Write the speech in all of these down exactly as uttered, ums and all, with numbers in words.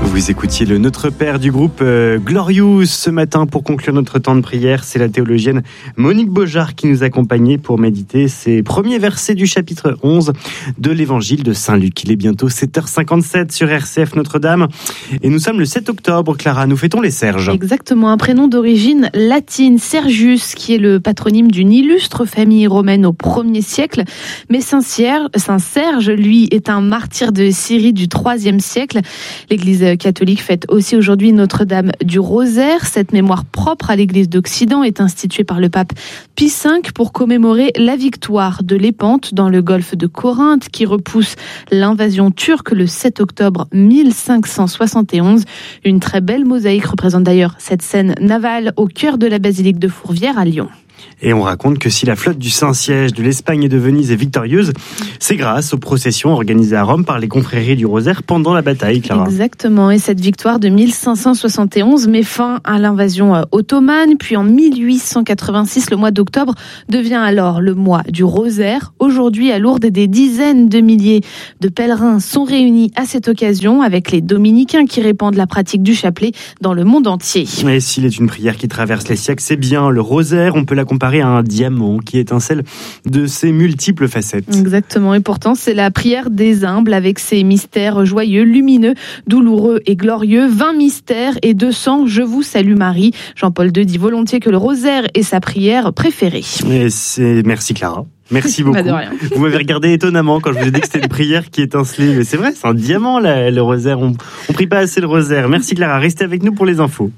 Vous écoutiez le Notre Père du groupe euh, Glorious ce matin pour conclure notre temps de prière. C'est la théologienne Monique Beaujard qui nous accompagnait pour méditer ces premiers versets du chapitre onze de l'évangile de Saint-Luc. Il est bientôt sept heures cinquante-sept sur R C F Notre-Dame et nous sommes le sept octobre. Clara, nous fêtons les Serges. Exactement, un prénom d'origine latine, Sergius, qui est le patronyme d'une illustre famille romaine au premier siècle. Mais Saint-Serge, lui, est un martyr de Syrie du troisième siècle. L'Église catholique fête aussi aujourd'hui Notre-Dame du Rosaire. Cette mémoire propre à l'Église d'Occident est instituée par le pape Pie cinq pour commémorer la victoire de l'Épante dans le golfe de Corinthe qui repousse l'invasion turque le sept octobre mille cinq cent soixante et onze. Une très belle mosaïque représente d'ailleurs cette scène navale au cœur de la basilique de Fourvière à Lyon. Et on raconte que si la flotte du Saint-Siège de l'Espagne et de Venise est victorieuse, c'est grâce aux processions organisées à Rome par les confréries du Rosaire pendant la bataille, Clara. Exactement, et cette victoire de mille cinq cent soixante et onze met fin à l'invasion ottomane, puis en mille huit cent quatre-vingt-six, le mois d'octobre devient alors le mois du Rosaire. Aujourd'hui, à Lourdes, des dizaines de milliers de pèlerins sont réunis à cette occasion avec les dominicains qui répandent la pratique du chapelet dans le monde entier. Et s'il est une prière qui traverse les siècles, c'est bien le Rosaire, on peut la comparer à un diamant qui étincelle de ses multiples facettes. Exactement, et pourtant c'est la prière des humbles avec ses mystères joyeux, lumineux, douloureux et glorieux. vingt mystères et deux cents Je vous salue Marie. Jean-Paul deux dit volontiers que le Rosaire est sa prière préférée. Et c'est... Merci Clara. Merci beaucoup. Bah vous m'avez regardé étonnamment quand je vous ai dit que c'était une prière qui étincelait. Mais c'est vrai, c'est un diamant là, le Rosaire. On ne prie pas assez le Rosaire. Merci Clara, restez avec nous pour les infos.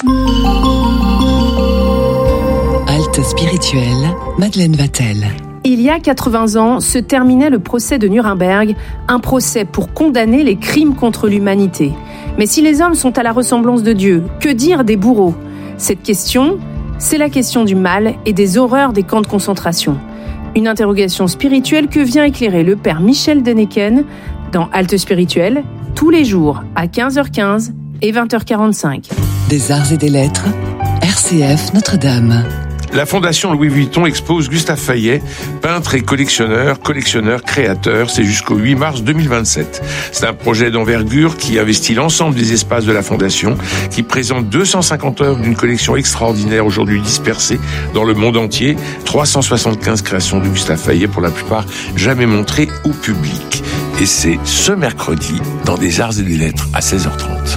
Halte spirituelle, Madeleine Vatel. Il y a quatre-vingts ans, se terminait le procès de Nuremberg, un procès pour condamner les crimes contre l'humanité. Mais si les hommes sont à la ressemblance de Dieu, que dire des bourreaux ? Cette question, c'est la question du mal et des horreurs des camps de concentration. Une interrogation spirituelle que vient éclairer le père Michel Deneken dans Halte spirituelle, tous les jours à quinze heures quinze et vingt heures quarante-cinq. Des arts et des lettres, R C F Notre-Dame. La Fondation Louis Vuitton expose Gustave Fayet, peintre et collectionneur, collectionneur, créateur. C'est jusqu'au huit mars deux mille vingt-sept. C'est un projet d'envergure qui investit l'ensemble des espaces de la Fondation, qui présente deux cent cinquante œuvres d'une collection extraordinaire aujourd'hui dispersée dans le monde entier. trois cent soixante-quinze créations de Gustave Fayet, pour la plupart jamais montrées au public. Et c'est ce mercredi dans des arts et des lettres à seize heures trente.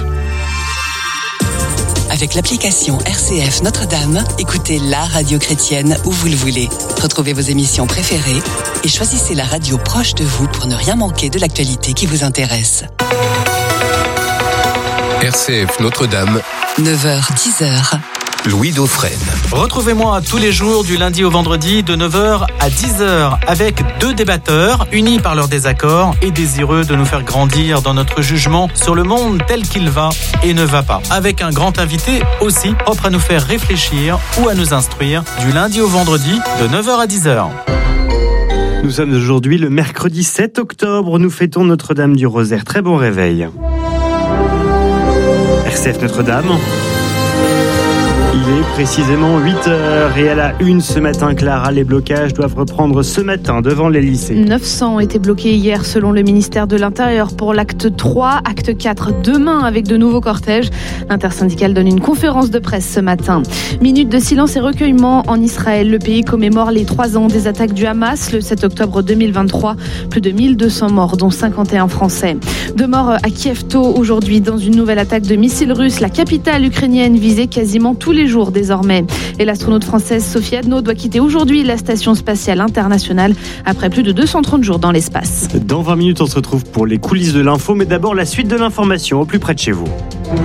Avec l'application R C F Notre-Dame, écoutez la radio chrétienne où vous le voulez. Retrouvez vos émissions préférées et choisissez la radio proche de vous pour ne rien manquer de l'actualité qui vous intéresse. R C F Notre-Dame, neuf heures dix heures. Louis Dauphren. Retrouvez-moi tous les jours du lundi au vendredi de neuf heures à dix heures avec deux débatteurs unis par leurs désaccords et désireux de nous faire grandir dans notre jugement sur le monde tel qu'il va et ne va pas. Avec un grand invité aussi propre à nous faire réfléchir ou à nous instruire du lundi au vendredi de neuf heures à dix heures. Nous sommes aujourd'hui le mercredi sept octobre. Nous fêtons Notre-Dame du Rosaire. Très bon réveil. R C F Notre-Dame. Il est précisément huit heures et à la une ce matin, Clara, les blocages doivent reprendre ce matin devant les lycées. neuf cents ont été bloqués hier selon le ministère de l'Intérieur pour l'acte trois, acte quatre demain avec de nouveaux cortèges. L'intersyndicale donne une conférence de presse ce matin. Minute de silence et recueillement en Israël. Le pays commémore les trois ans des attaques du Hamas le sept octobre deux mille vingt-trois. Plus de mille deux cents morts, dont cinquante et un Français. Deux morts à Kiev tôt aujourd'hui dans une nouvelle attaque de missiles russes. La capitale ukrainienne visée quasiment tous les jours désormais. Et l'astronaute française Sophie Adno doit quitter aujourd'hui la station spatiale internationale après plus de deux cent trente jours dans l'espace. Dans vingt minutes, on se retrouve pour les coulisses de l'info, mais d'abord la suite de l'information au plus près de chez vous.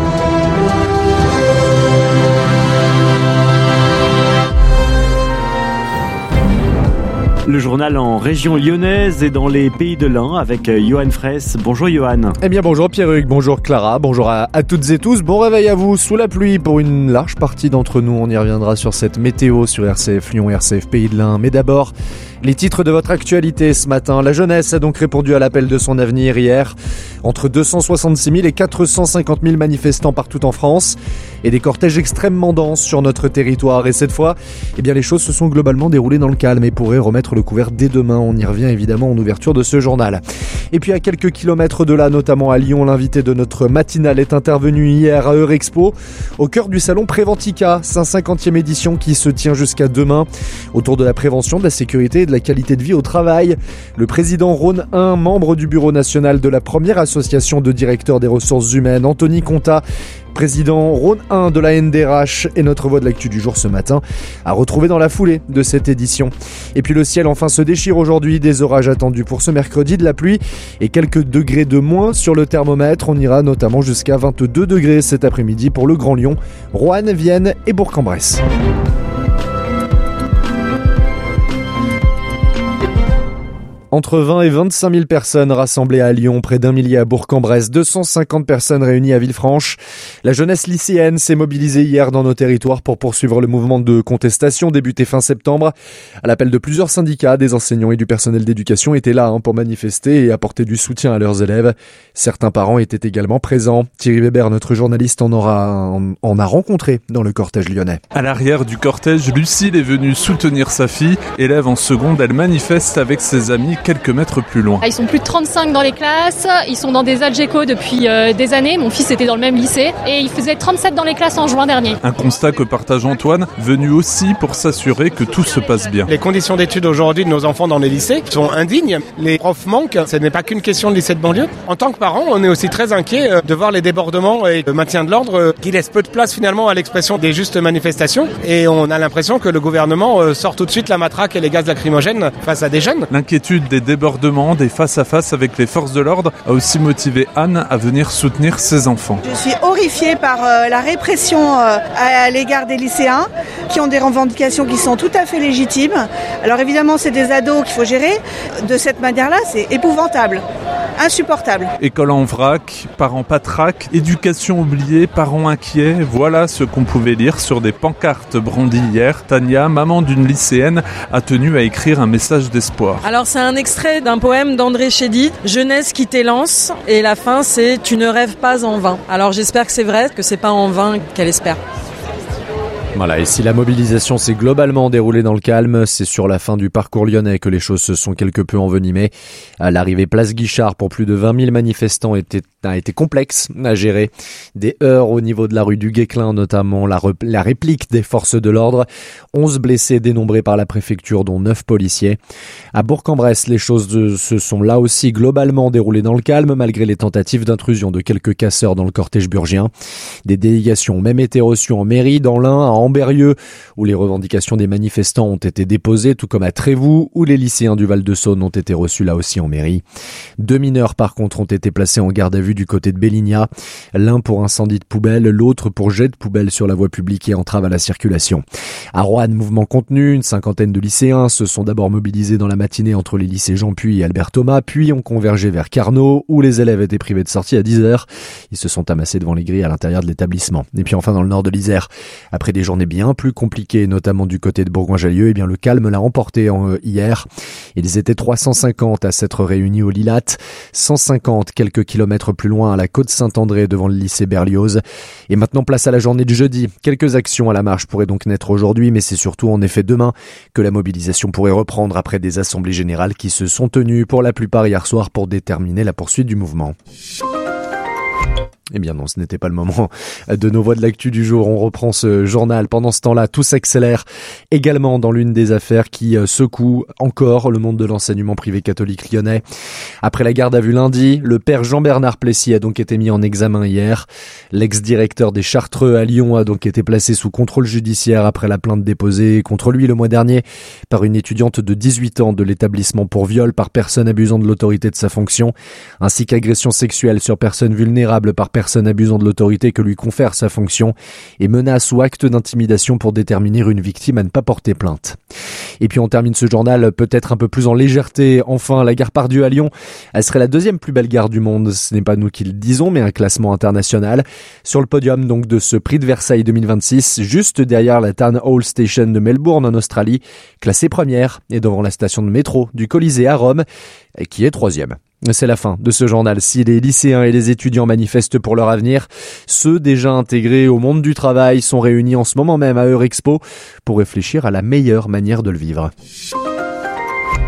Le journal en région lyonnaise et dans les pays de l'Ain avec Johan Fraisse. Bonjour Johan. Eh bien bonjour Pierruc, bonjour Clara, bonjour à, à toutes et tous. Bon réveil à vous sous la pluie pour une large partie d'entre nous. On y reviendra sur cette météo sur R C F Lyon, R C F Pays de l'Ain. Mais d'abord, les titres de votre actualité ce matin. La jeunesse a donc répondu à l'appel de son avenir hier. Entre deux cent soixante-six mille et quatre cent cinquante mille manifestants partout en France et des cortèges extrêmement denses sur notre territoire. Et cette fois, eh bien les choses se sont globalement déroulées dans le calme et pourraient remettre le le couvert dès demain. On y revient évidemment en ouverture de ce journal. Et puis à quelques kilomètres de là, notamment à Lyon, l'invité de notre matinale est intervenu hier à Eurexpo, au cœur du salon Préventica, sa cinquantième édition qui se tient jusqu'à demain, autour de la prévention, de la sécurité et de la qualité de vie au travail. Le président Rhône un, membre du bureau national de la première association de directeurs des ressources humaines, Anthony Conta, président Rhône un de la N D R H et notre voix de l'actu du jour ce matin, à retrouver dans la foulée de cette édition. Et puis le ciel enfin se déchire aujourd'hui, des orages attendus pour ce mercredi, de la pluie et quelques degrés de moins sur le thermomètre. On ira notamment jusqu'à vingt-deux degrés cet après-midi pour le Grand Lyon, Roanne, Vienne et Bourg-en-Bresse. Entre vingt et vingt-cinq mille personnes rassemblées à Lyon, près d'un millier à Bourg-en-Bresse, deux cent cinquante personnes réunies à Villefranche. La jeunesse lycéenne s'est mobilisée hier dans nos territoires pour poursuivre le mouvement de contestation débuté fin septembre. À l'appel de plusieurs syndicats, des enseignants et du personnel d'éducation étaient là hein, pour manifester et apporter du soutien à leurs élèves. Certains parents étaient également présents. Thierry Weber, notre journaliste, en, aura, en, en a rencontré dans le cortège lyonnais. À l'arrière du cortège, Lucille est venue soutenir sa fille. Élève en seconde, elle manifeste avec ses amis quelques mètres plus loin. Ils sont plus de trente-cinq dans les classes, ils sont dans des Algeco depuis euh, des années. Mon fils était dans le même lycée et il faisait trente-sept dans les classes en juin dernier. Un constat que partage Antoine, venu aussi pour s'assurer que tout se passe bien. Les conditions d'études aujourd'hui de nos enfants dans les lycées sont indignes. Les profs manquent, ce n'est pas qu'une question de lycée de banlieue. En tant que parents, on est aussi très inquiets de voir les débordements et le maintien de l'ordre qui laissent peu de place finalement à l'expression des justes manifestations. Et on a l'impression que le gouvernement sort tout de suite la matraque et les gaz lacrymogènes face à des jeunes. L'inquiétude des débordements, des face-à-face avec les forces de l'ordre a aussi motivé Anne à venir soutenir ses enfants. Je suis horrifiée par euh, la répression euh, à l'égard des lycéens qui ont des revendications qui sont tout à fait légitimes. Alors évidemment, c'est des ados qu'il faut gérer. De cette manière-là, c'est épouvantable, insupportable. École en vrac, parents patraques, éducation oubliée, parents inquiets. Voilà ce qu'on pouvait lire sur des pancartes brandies hier. Tania, maman d'une lycéenne, a tenu à écrire un message d'espoir. Alors c'est un extrait d'un poème d'André Chédid, Jeunesse qui t'élance, et la fin c'est tu ne rêves pas en vain. Alors j'espère que c'est vrai, que c'est pas en vain qu'elle espère. Voilà, et si la mobilisation s'est globalement déroulée dans le calme, c'est sur la fin du parcours lyonnais que les choses se sont quelque peu envenimées. À l'arrivée place Guichard pour plus de vingt mille manifestants était, a été complexe à gérer. Des heurts au niveau de la rue du Guesclin, notamment la, rep- la réplique des forces de l'ordre. onze blessés dénombrés par la préfecture, dont neuf policiers. À Bourg-en-Bresse, les choses de, se sont là aussi globalement déroulées dans le calme, malgré les tentatives d'intrusion de quelques casseurs dans le cortège burgien. Des délégations ont même été reçues en mairie, dans l'Ain, à Ambérieux, où les revendications des manifestants ont été déposées, tout comme à Trévoux, où les lycéens du Val-de-Saône ont été reçus là aussi en mairie. Deux mineurs, par contre, ont été placés en garde à vue du côté de Belligna, l'un pour incendie de poubelle, l'autre pour jet de poubelle sur la voie publique et entrave à la circulation. À Roanne, mouvement contenu, une cinquantaine de lycéens se sont d'abord mobilisés dans la matinée entre les lycées Jean Puy et Albert Thomas, puis ont convergé vers Carnot, où les élèves étaient privés de sortie à dix heures. Ils se sont amassés devant les grilles à l'intérieur de l'établissement. Et puis enfin dans le nord de l'Isère, après des journées bien plus compliquées, notamment du côté de Bourgoin-Jallieu, eh bien le calme l'a emporté en, euh, hier. Ils étaient trois cent cinquante à s'être réunis au Lilat, cent cinquante quelques kilomètres plus loin à la côte Saint-André devant le lycée Berlioz. Et maintenant place à la journée de jeudi. Quelques actions à la marche pourraient donc naître aujourd'hui, mais c'est surtout en effet demain que la mobilisation pourrait reprendre après des assemblées générales qui se sont tenues pour la plupart hier soir pour déterminer la poursuite du mouvement. Eh bien non, ce n'était pas le moment de nos voix de l'actu du jour. On reprend ce journal. Pendant ce temps-là, tout s'accélère également dans l'une des affaires qui secoue encore le monde de l'enseignement privé catholique lyonnais. Après la garde à vue lundi, le père Jean-Bernard Plessis a donc été mis en examen hier. L'ex-directeur des Chartreux à Lyon a donc été placé sous contrôle judiciaire après la plainte déposée contre lui le mois dernier par une étudiante de dix-huit ans de l'établissement pour viol par personne abusant de l'autorité de sa fonction, ainsi qu'agression sexuelle sur personne vulnérable par personne personne abusant de l'autorité que lui confère sa fonction et menace ou acte d'intimidation pour déterminer une victime à ne pas porter plainte. Et puis on termine ce journal peut-être un peu plus en légèreté. Enfin, la gare Pardieu à Lyon, elle serait la deuxième plus belle gare du monde. Ce n'est pas nous qui le disons, mais un classement international. Sur le podium donc de ce prix de Versailles deux mille vingt-six, juste derrière la Town Hall Station de Melbourne en Australie, classée première, et devant la station de métro du Colisée à Rome, qui est troisième. C'est la fin de ce journal. Si les lycéens et les étudiants manifestent pour leur avenir, ceux déjà intégrés au monde du travail sont réunis en ce moment même à Eurexpo pour réfléchir à la meilleure manière de le vivre.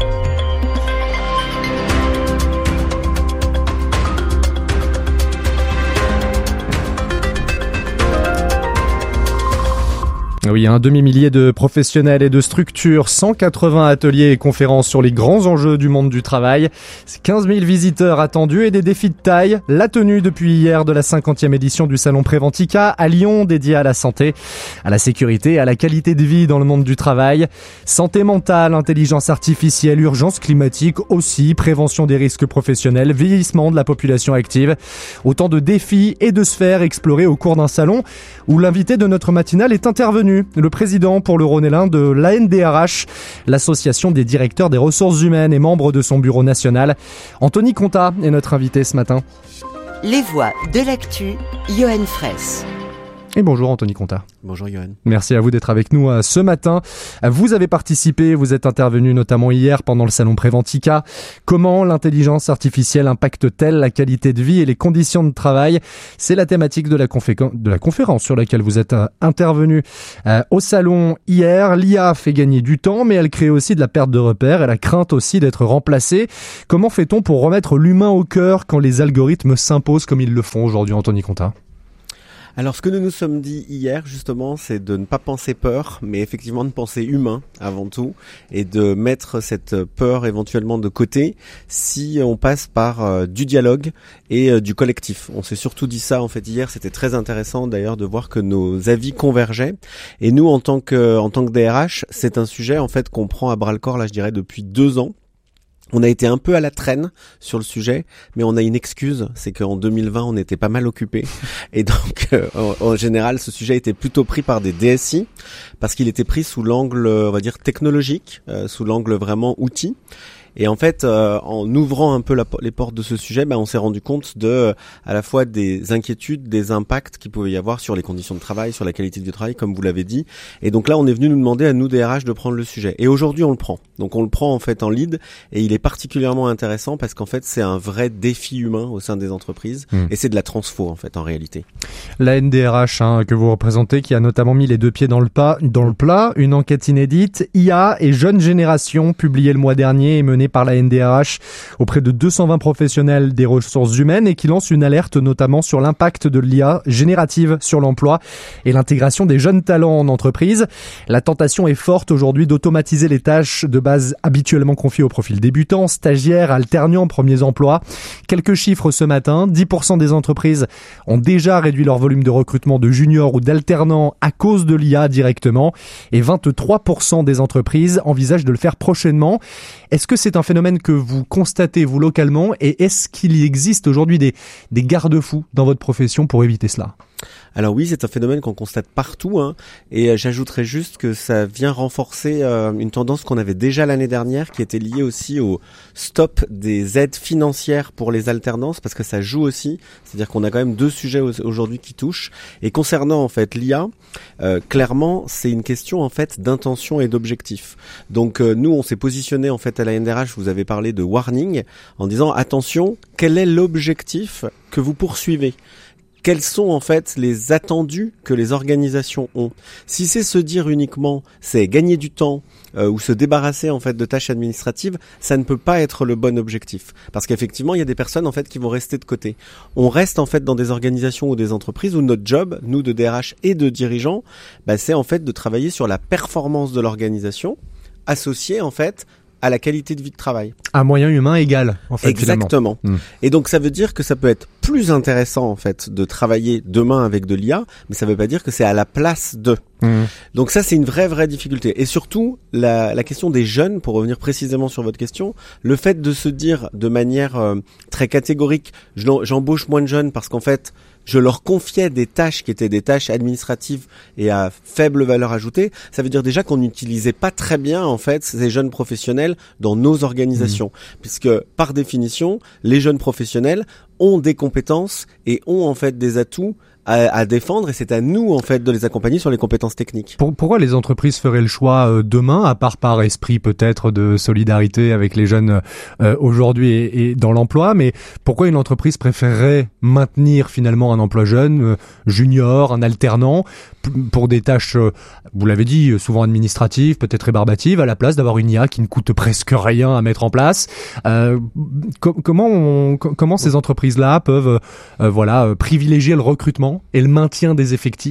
Oui, un demi-millier de professionnels et de structures, cent quatre-vingts ateliers et conférences sur les grands enjeux du monde du travail, quinze mille visiteurs attendus et des défis de taille. La tenue depuis hier de la cinquantième édition du Salon Préventica à Lyon, dédié à la santé, à la sécurité, à la qualité de vie dans le monde du travail. Santé mentale, intelligence artificielle, urgence climatique aussi, prévention des risques professionnels, vieillissement de la population active. Autant de défis et de sphères explorés au cours d'un salon où l'invité de notre matinale est intervenu. Le président pour le Rhône-et-Lin de l'A N D R H, l'association des directeurs des ressources humaines et membre de son bureau national. Anthony Conta est notre invité ce matin. Les voix de l'actu, Johan Fraisse. Et bonjour Anthony Conta. Bonjour Johan. Merci à vous d'être avec nous ce matin. Vous avez participé, vous êtes intervenu notamment hier pendant le salon Préventica. Comment l'intelligence artificielle impacte-t-elle la qualité de vie et les conditions de travail ? C'est la thématique de la, confé- de la conférence sur laquelle vous êtes intervenu euh, au salon hier. L'I A fait gagner du temps, mais elle crée aussi de la perte de repères. Elle a crainte aussi d'être remplacée. Comment fait-on pour remettre l'humain au cœur quand les algorithmes s'imposent comme ils le font aujourd'hui, Anthony Conta ? Alors ce que nous nous sommes dit hier justement, c'est de ne pas penser peur, mais effectivement de penser humain avant tout, et de mettre cette peur éventuellement de côté si on passe par euh, du dialogue et euh, du collectif. On s'est surtout dit ça en fait hier, c'était très intéressant d'ailleurs de voir que nos avis convergeaient, et nous en tant que en tant que D R H, c'est un sujet en fait qu'on prend à bras le corps là je dirais depuis deux ans. On a été un peu à la traîne sur le sujet, mais on a une excuse, c'est qu'en deux mille vingt, on était pas mal occupés. Et donc, euh, en, en général, ce sujet était plutôt pris par des D S I, parce qu'il était pris sous l'angle, on va dire, technologique, euh, sous l'angle vraiment outil. Et en fait, euh, en ouvrant un peu la, les portes de ce sujet, ben, on s'est rendu compte de, euh, à la fois des inquiétudes, des impacts qu'il pouvait y avoir sur les conditions de travail, sur la qualité du travail, comme vous l'avez dit. Et donc là, on est venu nous demander à nous, D R H, de prendre le sujet. Et aujourd'hui, on le prend. Donc on le prend en fait en lead, et il est particulièrement intéressant parce qu'en fait, c'est un vrai défi humain au sein des entreprises, mmh. et c'est de la transfo en fait en réalité. La N D R H hein, que vous représentez, qui a notamment mis les deux pieds dans le, pas, dans le plat, une enquête inédite, I A et jeune génération, publiée le mois dernier et menée par la N D R H auprès de deux cent vingt professionnels des ressources humaines et qui lance une alerte notamment sur l'impact de l'I A générative sur l'emploi et l'intégration des jeunes talents en entreprise. La tentation est forte aujourd'hui d'automatiser les tâches de base habituellement confiées aux profils débutants, stagiaires, alternants, premiers emplois. Quelques chiffres ce matin, dix pour cent des entreprises ont déjà réduit leur volume de recrutement de juniors ou d'alternants à cause de l'I A directement et vingt-trois pour cent des entreprises envisagent de le faire prochainement. Est-ce que c'est un phénomène que vous constatez, vous, localement, et est-ce qu'il y existe aujourd'hui des, des garde-fous dans votre profession pour éviter cela ? Alors oui, c'est un phénomène qu'on constate partout, hein, et euh, j'ajouterais juste que ça vient renforcer euh, une tendance qu'on avait déjà l'année dernière, qui était liée aussi au stop des aides financières pour les alternances, parce que ça joue aussi, c'est-à-dire qu'on a quand même deux sujets aujourd'hui qui touchent. Et concernant en fait l'I A, euh, clairement, c'est une question en fait d'intention et d'objectif. Donc euh, nous, on s'est positionné en fait à la N D R H, vous avez parlé de warning, en disant attention, quel est l'objectif que vous poursuivez ? Quels sont en fait les attendus que les organisations ont ? Si c'est se dire uniquement c'est gagner du temps euh, ou se débarrasser en fait de tâches administratives, ça ne peut pas être le bon objectif, parce qu'effectivement il y a des personnes en fait qui vont rester de côté. On reste en fait dans des organisations ou des entreprises où notre job, nous de D R H et de dirigeants, bah, c'est en fait de travailler sur la performance de l'organisation, associée en fait à la qualité de vie de travail. Un moyen humain égal, en fait. Exactement. Mmh. Et donc ça veut dire que ça peut être plus intéressant en fait de travailler demain avec de l'I A, mais ça veut pas dire que c'est à la place de. Mmh. Donc ça c'est une vraie vraie difficulté. Et surtout la, la question des jeunes, pour revenir précisément sur votre question, le fait de se dire de manière euh, très catégorique, j'embauche moins de jeunes parce qu'en fait je leur confiais des tâches qui étaient des tâches administratives et à faible valeur ajoutée, ça veut dire déjà qu'on n'utilisait pas très bien en fait ces jeunes professionnels dans nos organisations, mmh. puisque par définition, les jeunes professionnels ont des compétences et ont en fait des atouts à, à défendre, et c'est à nous en fait de les accompagner sur les compétences techniques. Pour, pourquoi les entreprises feraient le choix euh, demain, à part par esprit peut-être de solidarité avec les jeunes euh, aujourd'hui et, et dans l'emploi, mais pourquoi une entreprise préférerait maintenir finalement un emploi jeune, euh, junior, un alternant, p- pour des tâches, euh, vous l'avez dit, souvent administratives, peut-être rébarbatives, à la place d'avoir une I A qui ne coûte presque rien à mettre en place. Euh, co- comment on, co- comment ces entreprises-là peuvent euh, voilà euh, privilégier le recrutement et le maintien des effectifs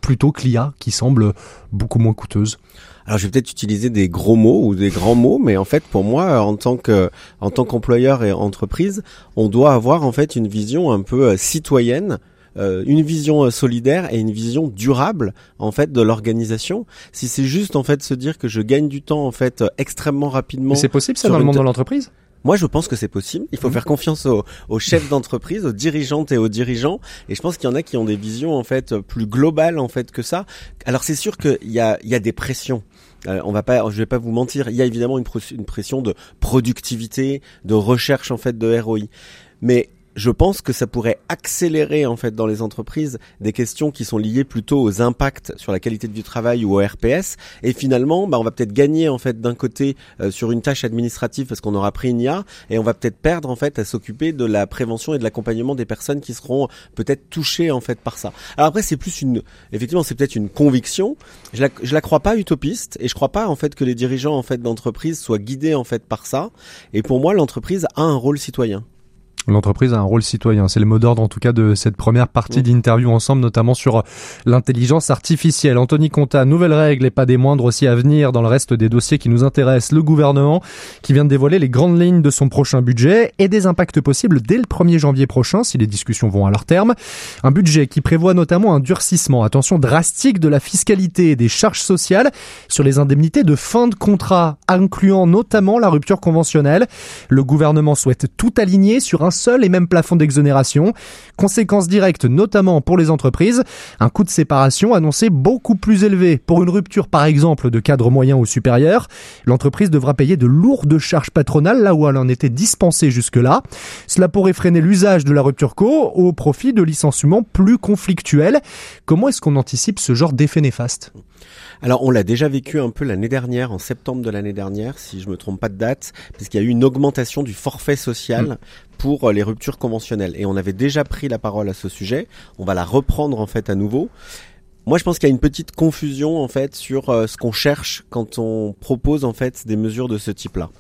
plutôt que l'I A qui semble beaucoup moins coûteuse? Alors je vais peut-être utiliser des gros mots ou des grands mots, mais en fait pour moi, en tant que en tant qu'employeur et entreprise, on doit avoir en fait une vision un peu euh, citoyenne, euh, une vision euh, solidaire et une vision durable en fait de l'organisation. Si c'est juste en fait se dire que je gagne du temps en fait euh, extrêmement rapidement. Mais c'est possible ça dans le monde de l'entreprise? Moi, je pense que c'est possible. Il faut mmh. faire confiance aux, aux chefs d'entreprise, aux dirigeantes et aux dirigeants. Et je pense qu'il y en a qui ont des visions en fait plus globales en fait que ça. Alors c'est sûr qu'il y a, il y a des pressions. Euh, on va pas, je vais pas vous mentir. Il y a évidemment une, pro- une pression de productivité, de recherche en fait de R O I. Mais je pense que ça pourrait accélérer en fait dans les entreprises des questions qui sont liées plutôt aux impacts sur la qualité de vie du travail ou au R P S. Et finalement, bah, on va peut-être gagner en fait d'un côté euh, sur une tâche administrative parce qu'on aura pris une I A, et on va peut-être perdre en fait à s'occuper de la prévention et de l'accompagnement des personnes qui seront peut-être touchées en fait par ça. Alors après, c'est plus une, effectivement, c'est peut-être une conviction. Je la, je la crois pas utopiste, et je crois pas en fait que les dirigeants en fait d'entreprise soient guidés en fait par ça. Et pour moi, l'entreprise a un rôle citoyen. L'entreprise a un rôle citoyen. C'est le mot d'ordre en tout cas de cette première partie mmh. d'interview ensemble, notamment sur l'intelligence artificielle. Anthony Contat, nouvelles règles et pas des moindres aussi à venir dans le reste des dossiers qui nous intéressent. Le gouvernement qui vient de dévoiler les grandes lignes de son prochain budget et des impacts possibles dès le premier janvier prochain si les discussions vont à leur terme. Un budget qui prévoit notamment un durcissement, attention, drastique de la fiscalité et des charges sociales sur les indemnités de fin de contrat, incluant notamment la rupture conventionnelle. Le gouvernement souhaite tout aligner sur un seul et même plafond d'exonération. Conséquences directes notamment pour les entreprises, un coût de séparation annoncé beaucoup plus élevé. Pour une rupture par exemple de cadre moyen ou supérieur, l'entreprise devra payer de lourdes charges patronales là où elle en était dispensée jusque-là. Cela pourrait freiner l'usage de la rupture co au profit de licenciements plus conflictuels. Comment est-ce qu'on anticipe ce genre d'effet néfaste ? Alors on l'a déjà vécu un peu l'année dernière, en septembre de l'année dernière, si je me trompe pas de date, parce qu'il y a eu une augmentation du forfait social mmh. pour les ruptures conventionnelles. Et on avait déjà pris la parole à ce sujet. On va la reprendre en fait à nouveau. Moi, je pense qu'il y a une petite confusion en fait sur euh, ce qu'on cherche quand on propose en fait des mesures de ce type-là.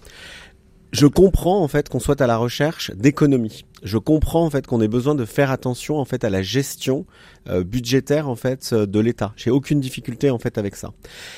Je comprends en fait qu'on soit à la recherche d'économies. Je comprends en fait qu'on ait besoin de faire attention en fait à la gestion euh, budgétaire en fait de l'État. J'ai aucune difficulté en fait avec ça.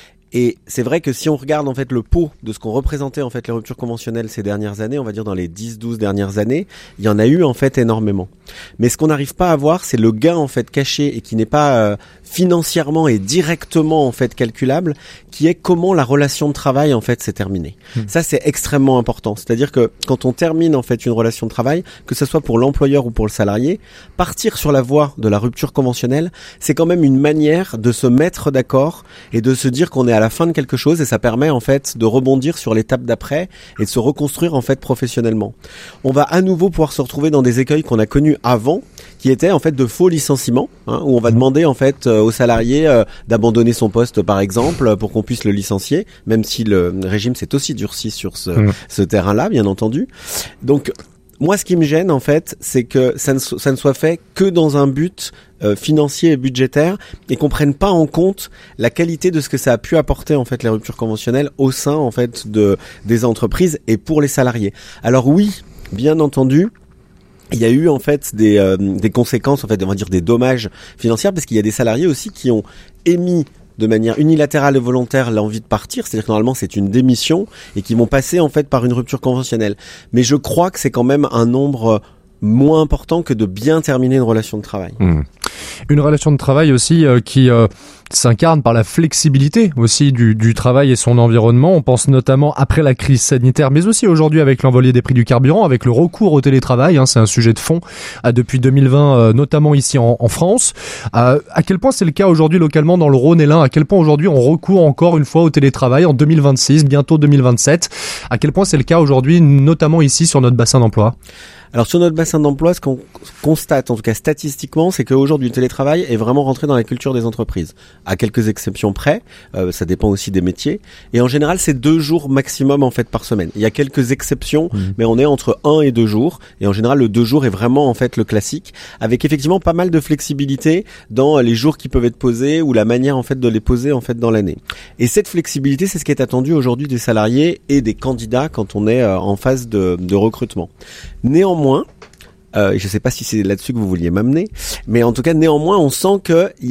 Et c'est vrai que si on regarde en fait le pot de ce qu'ont représenté en fait les ruptures conventionnelles ces dernières années, on va dire dans les dix douze dernières années, il y en a eu en fait énormément. Mais ce qu'on n'arrive pas à voir, c'est le gain en fait caché et qui n'est pas euh, financièrement et directement en fait calculable, qui est comment la relation de travail en fait s'est terminée. Mmh. Ça c'est extrêmement important. C'est-à-dire que quand on termine en fait une relation de travail, que ce soit pour l'employeur ou pour le salarié, partir sur la voie de la rupture conventionnelle, c'est quand même une manière de se mettre d'accord et de se dire qu'on est à la fin de quelque chose, et ça permet en fait de rebondir sur l'étape d'après et de se reconstruire en fait professionnellement. On va à nouveau pouvoir se retrouver dans des écueils qu'on a connus avant, qui étaient en fait de faux licenciements, hein, où on va demander en fait euh, au salarié euh, d'abandonner son poste par exemple pour qu'on puisse le licencier, même si le régime s'est aussi durci sur ce, mmh. ce terrain-là, bien entendu. Donc moi, ce qui me gêne, en fait, c'est que ça ne, so- ça ne soit fait que dans un but euh, financier et budgétaire, et qu'on prenne pas en compte la qualité de ce que ça a pu apporter, en fait, les ruptures conventionnelles au sein, en fait, de des entreprises et pour les salariés. Alors oui, bien entendu, il y a eu en fait des euh, des conséquences, en fait, on va dire des dommages financiers, parce qu'il y a des salariés aussi qui ont émis de manière unilatérale et volontaire l'envie de partir, c'est-à-dire que normalement c'est une démission et qui vont passer en fait par une rupture conventionnelle. Mais je crois que c'est quand même un nombre moins important que de bien terminer une relation de travail. Mmh. Une relation de travail aussi euh, qui euh, s'incarne par la flexibilité aussi du, du travail et son environnement. On pense notamment après la crise sanitaire, mais aussi aujourd'hui avec l'envolée des prix du carburant, avec le recours au télétravail. Hein, c'est un sujet de fond euh, depuis deux mille vingt, euh, notamment ici en, en France. Euh, à quel point c'est le cas aujourd'hui localement dans le Rhône et l'Ain? À quel point aujourd'hui on recourt encore une fois au télétravail en deux mille vingt-six, bientôt deux mille vingt-sept? À quel point c'est le cas aujourd'hui, notamment ici sur notre bassin d'emploi? Alors sur notre bassin d'emploi, ce qu'on constate, en tout cas statistiquement, c'est qu'aujourd'hui le télétravail est vraiment rentré dans la culture des entreprises. À quelques exceptions près, euh, ça dépend aussi des métiers. Et en général, c'est deux jours maximum en fait par semaine. Il y a quelques exceptions, mmh. mais on est entre un et deux jours. Et en général, le deux jours est vraiment en fait le classique, avec effectivement pas mal de flexibilité dans les jours qui peuvent être posés ou la manière en fait de les poser en fait dans l'année. Et cette flexibilité, c'est ce qui est attendu aujourd'hui des salariés et des candidats quand on est euh, en phase de, de recrutement. Néanmoins, euh, je ne sais pas si c'est là-dessus que vous vouliez m'amener, mais en tout cas, néanmoins, on sent qu'il y a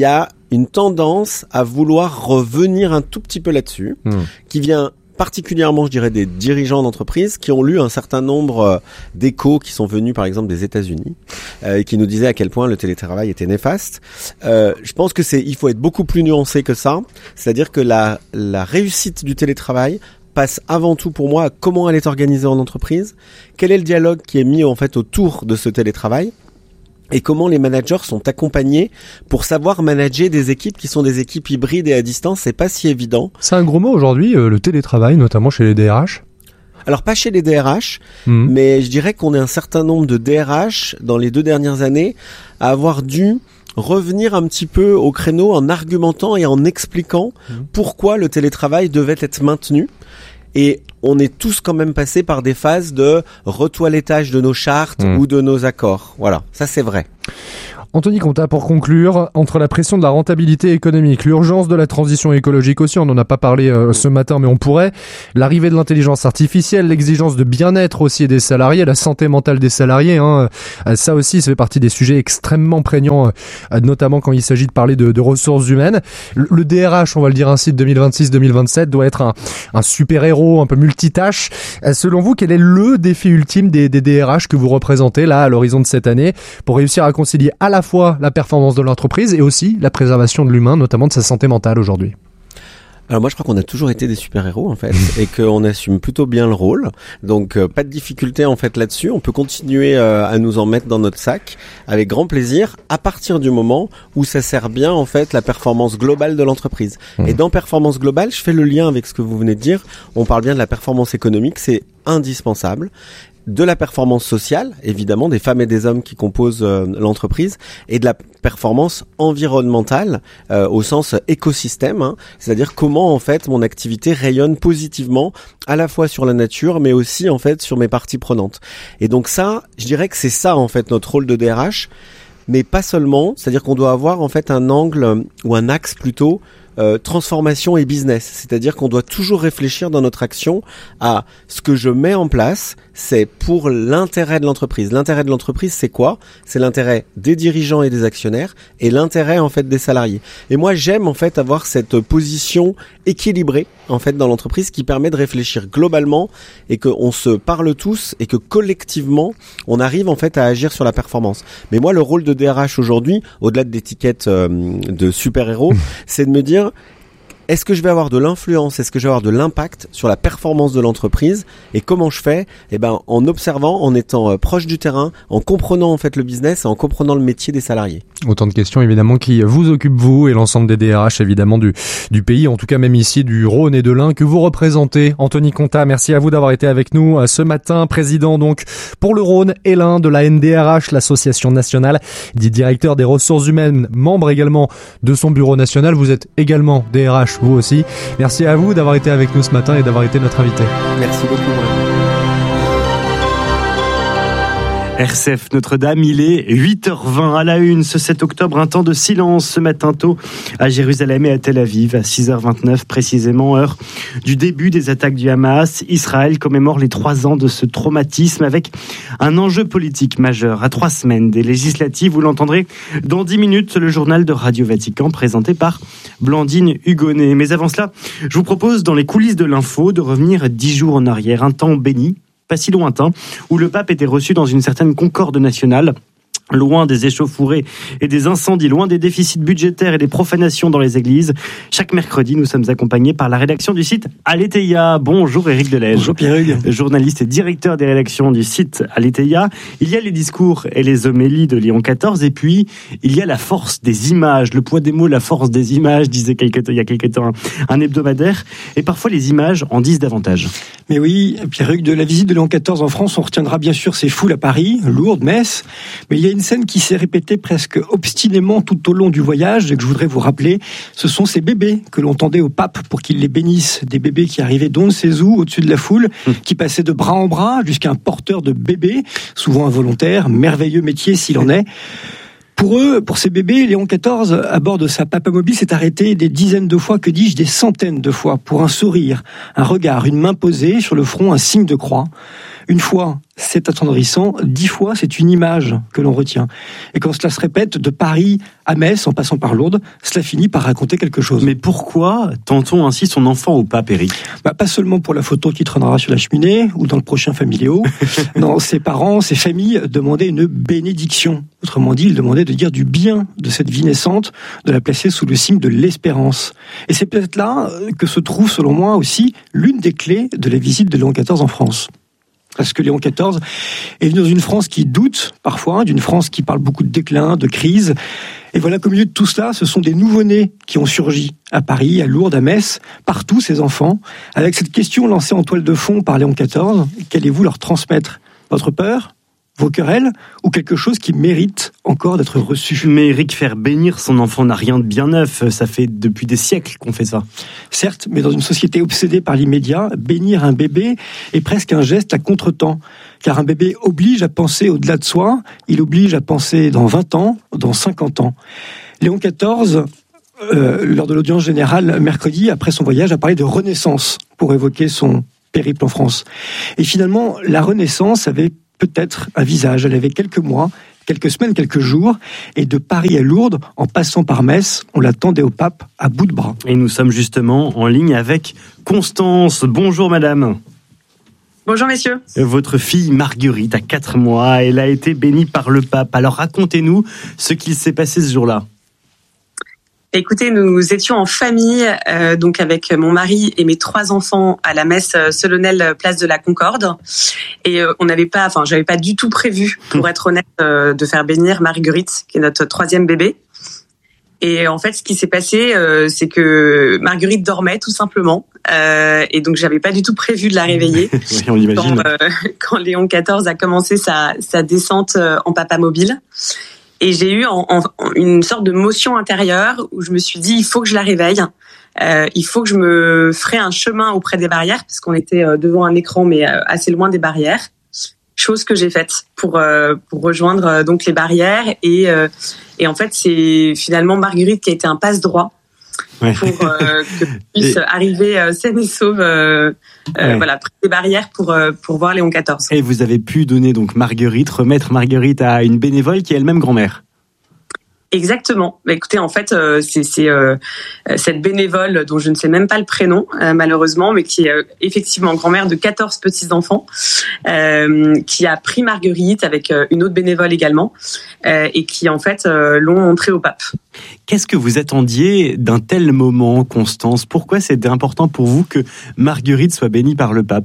une tendance à vouloir revenir un tout petit peu là-dessus, mmh. qui vient particulièrement, je dirais, des dirigeants d'entreprises qui ont lu un certain nombre euh, d'échos qui sont venus, par exemple, des États-Unis, euh, et qui nous disaient à quel point le télétravail était néfaste. Euh, je pense que c'est, il faut être beaucoup plus nuancé que ça. C'est-à-dire que la, la réussite du télétravail passe avant tout pour moi à comment elle est organisée en entreprise, quel est le dialogue qui est mis en fait autour de ce télétravail, et comment les managers sont accompagnés pour savoir manager des équipes qui sont des équipes hybrides et à distance. C'est pas si évident. C'est un gros mot aujourd'hui, euh, le télétravail, notamment chez les D R H. Alors pas chez les D R H, mmh. mais je dirais qu'on est un certain nombre de D R H dans les deux dernières années à avoir dû revenir un petit peu au créneau en argumentant et en expliquant mmh. pourquoi le télétravail devait être maintenu. Et on est tous quand même passés par des phases de retoilettage de nos chartes mmh. ou de nos accords. Voilà, ça c'est vrai. Anthony Contat, pour conclure, entre la pression de la rentabilité économique, l'urgence de la transition écologique aussi, on n'en a pas parlé euh, ce matin, mais on pourrait, l'arrivée de l'intelligence artificielle, l'exigence de bien-être aussi des salariés, la santé mentale des salariés, hein, euh, ça aussi, ça fait partie des sujets extrêmement prégnants, euh, notamment quand il s'agit de parler de, de ressources humaines. Le, le D R H, on va le dire ainsi, de deux mille vingt-six deux mille vingt-sept, doit être un, un super-héros, un peu multitâche. Euh, selon vous, quel est le défi ultime des, des D R H que vous représentez là, à l'horizon de cette année, pour réussir à concilier à la fois la performance de l'entreprise et aussi la préservation de l'humain, notamment de sa santé mentale aujourd'hui? Alors moi je crois qu'on a toujours été des super-héros en fait et qu'on assume plutôt bien le rôle, donc euh, pas de difficulté en fait là-dessus, on peut continuer euh, à nous en mettre dans notre sac avec grand plaisir à partir du moment où ça sert bien en fait la performance globale de l'entreprise. Mmh. Et dans performance globale, je fais le lien avec ce que vous venez de dire, on parle bien de la performance économique, c'est indispensable. De la performance sociale, évidemment, des femmes et des hommes qui composent euh, l'entreprise, et de la performance environnementale euh, au sens écosystème, hein, c'est-à-dire comment en fait mon activité rayonne positivement à la fois sur la nature, mais aussi en fait sur mes parties prenantes. Et donc ça, je dirais que c'est ça en fait notre rôle de D R H, mais pas seulement, c'est-à-dire qu'on doit avoir en fait un angle ou un axe plutôt Euh, transformation et business, c'est-à-dire qu'on doit toujours réfléchir dans notre action à ce que je mets en place, c'est pour l'intérêt de l'entreprise. L'intérêt de l'entreprise, c'est quoi? C'est l'intérêt des dirigeants et des actionnaires et l'intérêt en fait des salariés. Et moi, j'aime en fait avoir cette position équilibrée en fait dans l'entreprise qui permet de réfléchir globalement et qu'on se parle tous et que collectivement, on arrive en fait à agir sur la performance. Mais moi, le rôle de D R H aujourd'hui, au-delà de l'étiquette euh, de super-héros, c'est de me dire est-ce que je vais avoir de l'influence, est-ce que je vais avoir de l'impact sur la performance de l'entreprise et comment je fais? Eh ben, en observant, en étant euh, proche du terrain, en comprenant en fait le business et en comprenant le métier des salariés. Autant de questions évidemment qui vous occupent vous et l'ensemble des D R H évidemment du, du pays, en tout cas même ici du Rhône et de l'Ain que vous représentez. Anthony Contat, merci à vous d'avoir été avec nous ce matin, président donc pour le Rhône et l'Ain de la N D R H, l'association nationale, dit directeur des ressources humaines, membre également de son bureau national. Vous êtes également D R H vous aussi. Merci à vous d'avoir été avec nous ce matin et d'avoir été notre invité. Merci beaucoup. R C F Notre-Dame, il est huit heures vingt à la une ce sept octobre, un temps de silence ce matin tôt à Jérusalem et à Tel Aviv à six heures vingt-neuf précisément, heure du début des attaques du Hamas. Israël commémore les trois ans de ce traumatisme avec un enjeu politique majeur à trois semaines des législatives. Vous l'entendrez dans dix minutes, le journal de Radio Vatican présenté par Blandine Hugonnet. Mais avant cela, je vous propose dans les coulisses de l'info de revenir dix jours en arrière, un temps béni, pas si lointain, où le pape était reçu dans une certaine concorde nationale, loin des échauffourées et des incendies, loin des déficits budgétaires et des profanations dans les églises. Chaque mercredi, nous sommes accompagnés par la rédaction du site Aletheia. Bonjour Éric Delège. Bonjour Pierre-Hugues. Journaliste et directeur des rédactions du site Aletheia. Il y a les discours et les homélies de Léon quatorze et puis il y a la force des images, le poids des mots, la force des images, disait quelque, il y a quelque temps un, un hebdomadaire. Et parfois les images en disent davantage. Mais oui, Pierre-Hugues, de la visite de Léon quatorze en France, on retiendra bien sûr ces foules à Paris, Lourdes, Metz, mais il y a une scène qui s'est répétée presque obstinément tout au long du voyage et que je voudrais vous rappeler. Ce sont ces bébés que l'on tendait au pape pour qu'il les bénisse. Des bébés qui arrivaient d'on ne sait où, au-dessus de la foule, mmh. qui passaient de bras en bras jusqu'à un porteur de bébés, souvent involontaire, merveilleux métier s'il en est. Pour eux, pour ces bébés, Léon quatorze, à bord de sa papamobile, s'est arrêté des dizaines de fois, que dis-je, des centaines de fois, pour un sourire, un regard, une main posée sur le front, un signe de croix. Une fois, c'est attendrissant, dix fois, c'est une image que l'on retient. Et quand cela se répète de Paris à Metz, en passant par Lourdes, cela finit par raconter quelque chose. Mais pourquoi tend-on ainsi son enfant au pape, Éric ? Bah, pas seulement pour la photo qui traînera sur la cheminée ou dans le prochain Familio. Non, ses parents, ses familles demandaient une bénédiction. Autrement dit, ils demandaient de dire du bien de cette vie naissante, de la placer sous le signe de l'espérance. Et c'est peut-être là que se trouve, selon moi, aussi l'une des clés de la visite de Léon quatorze en France. Parce que Léon quatorze est venu dans une France qui doute parfois, d'une France qui parle beaucoup de déclin, de crise. Et voilà qu'au milieu de tout cela, ce sont des nouveau-nés qui ont surgi à Paris, à Lourdes, à Metz, partout ces enfants, avec cette question lancée en toile de fond par Léon quatorze, qu'allez-vous leur transmettre ? Votre peur ? Vos querelles, ou quelque chose qui mérite encore d'être reçu. Mais Éric, faire bénir son enfant n'a rien de bien neuf, ça fait depuis des siècles qu'on fait ça. Certes, mais dans une société obsédée par l'immédiat, bénir un bébé est presque un geste à contretemps, car un bébé oblige à penser au-delà de soi, il oblige à penser dans vingt ans, dans cinquante ans. Léon quatorze, euh, lors de l'audience générale mercredi, après son voyage, a parlé de renaissance pour évoquer son périple en France. Et finalement, la renaissance avait peut-être un visage. Elle avait quelques mois, quelques semaines, quelques jours, et de Paris à Lourdes, en passant par Metz, on l'attendait au pape à bout de bras. Et nous sommes justement en ligne avec Constance. Bonjour madame. Bonjour messieurs. Votre fille Marguerite a quatre mois, elle a été bénie par le pape. Alors racontez-nous ce qu'il s'est passé ce jour-là. Écoutez, nous étions en famille, euh, donc avec mon mari et mes trois enfants à la messe solennelle place de la Concorde, et euh, on n'avait pas, enfin, j'avais pas du tout prévu, pour être honnête, euh, de faire bénir Marguerite, qui est notre troisième bébé. Et en fait, ce qui s'est passé, euh, c'est que Marguerite dormait tout simplement, euh, et donc j'avais pas du tout prévu de la réveiller. Oui, on l'imagine. Quand, euh, quand Léon quatorze a commencé sa, sa descente en papa mobile. Et j'ai eu en, en, une sorte de motion intérieure où je me suis dit, il faut que je la réveille. Euh, il faut que je me ferai un chemin auprès des barrières, parce qu'on était devant un écran, mais assez loin des barrières. Chose que j'ai faite pour euh, pour rejoindre euh, donc les barrières. Et, euh, et en fait, c'est finalement Marguerite qui a été un passe-droit. Ouais. Pour euh, que je puisse et... arriver euh, saine et sauve euh, euh, ouais. voilà, près des barrières pour, euh, pour voir Léon quatorze. Et vous avez pu donner donc Marguerite, remettre Marguerite à une bénévole qui est elle-même grand-mère. Exactement. Bah, écoutez, en fait, euh, c'est, c'est euh, cette bénévole dont je ne sais même pas le prénom, euh, malheureusement, mais qui est euh, effectivement grand-mère de quatorze petits-enfants, euh, qui a pris Marguerite avec euh, une autre bénévole également, euh, et qui, en fait, euh, l'ont montrée au pape. Qu'est-ce que vous attendiez d'un tel moment, Constance ? Pourquoi c'était important pour vous que Marguerite soit bénie par le pape ?